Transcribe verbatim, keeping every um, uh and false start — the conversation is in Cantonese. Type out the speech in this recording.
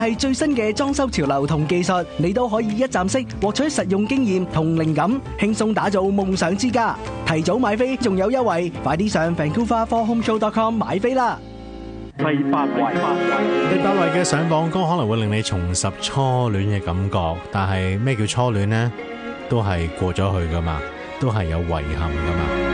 係最新嘅裝修潮流同技術，你都可以一站式獲取實用經驗同靈感，輕鬆打造夢想之家。提早買飛仲有優惠，快啲上 vancouver for home show dot com 買飛啦！ 第八位， 第八位嘅上榜歌可能會令你重拾初戀嘅感覺，但係咩叫初戀呢？都係過咗去噶嘛，都係有遺憾噶嘛。